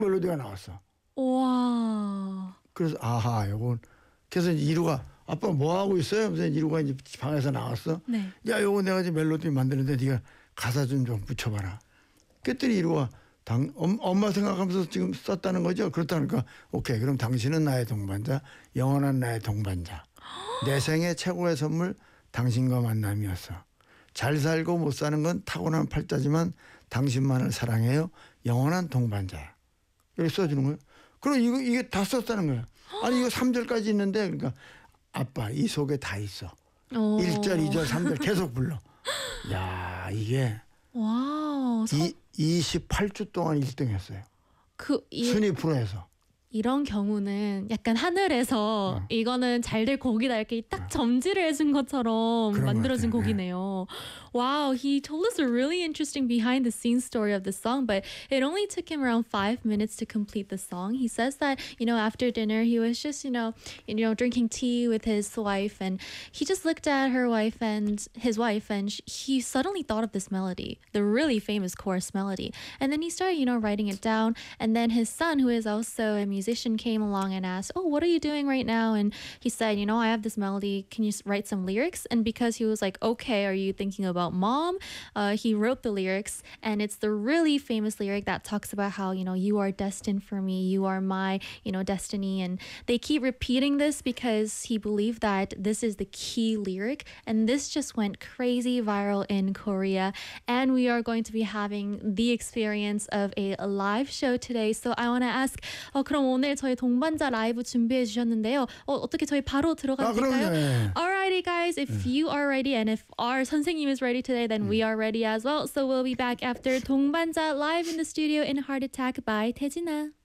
멜로디가 나왔어. 와. 그래서 아하, 요건 그래서 이제 이루가 아빠 뭐 하고 있어요? 그래서 이루가 이제 방에서 나왔어. 네. 야, 요거 내가 지금 멜로디 만드는데 네가 가사 좀 붙여봐라. 그랬더니 이루가 엄마 생각하면서 지금 썼다는 거죠. 그렇다니까 오케이, 그럼 당신은 나의 동반자, 영원한 나의 동반자. 내 생애 최고의 선물 당신과 만남이었어. 잘 살고 못 사는 건 타고난 팔자지만 당신만을 사랑해요. 영원한 동반자야. 이렇게 써주는 거예요. 그럼 이게 다 썼다는 거예요. 아니 이거 3절까지 있는데 그러니까 아빠 이 속에 다 있어. 오. 1절, 2절, 3절 계속 불러. 야, 이게 와우. 28주 동안 1등 했어요. 순위 프로에서. 이런 경우는 약간 하늘에서 이거는 잘 될 곡이다 이렇게 딱 점지를 해준 것처럼 만들어진 곡이네요. Wow, he told us a really interesting behind the scenes story of the song, but it only took him around 5 minutes to complete the song. He says that, after dinner he was just, drinking tea with his wife, and he just looked at his wife, and he suddenly thought of this melody, the really famous chorus melody. And then he started, writing it down, and then his son, who is also a musician, came along and asked, "Oh, what are you doing right now?" And he said, "I have this melody. Can you write some lyrics?" And because he was like, "Okay, are you thinking about mom?" He wrote the lyrics, and it's the really famous lyric that talks about how, you are destined for me, you are my, destiny. And they keep repeating this because he believed that this is the key lyric, and this just went crazy viral in Korea. And we are going to be having the experience of a live show today. So I want to ask, 그럼 오늘 저희 동반자 라이브 준비해 주셨는데요. 어떻게 저희 바로 들어가도 될까요? Alrighty guys, if you are ready and if our 선생님 is ready today, then we are ready as well. So we'll be back after 동반자 live in the studio in Heart Attack by 태진아.